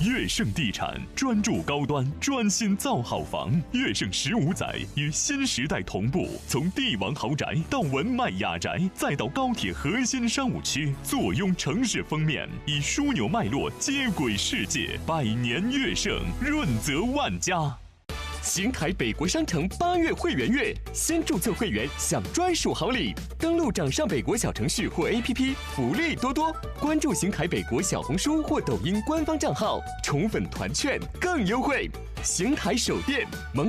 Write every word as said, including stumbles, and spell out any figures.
悦盛地产专注高端，专心造好房。悦盛十五载与新时代同步，从帝王豪宅到文迈雅宅，再到高铁核心商务区，坐拥城市封面，以枢纽脉络接轨世界。百年悦盛，润泽万家。 邢台北国商城八月会员月，先注册会员享专属好礼。登录掌上北国小程序或 A P P， 福利多多。关注邢台北国小红书或抖音官方账号，宠粉团券更优惠。邢台首店蒙。